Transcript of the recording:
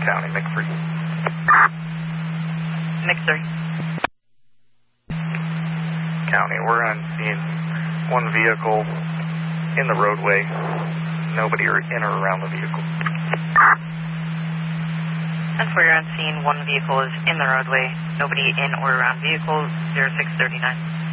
County, McPhee. McPhee. County, we're on seeing one vehicle in the roadway. Nobody in or around the vehicle. And for you're on scene, one vehicle is in the roadway. Nobody in or around vehicle 0639.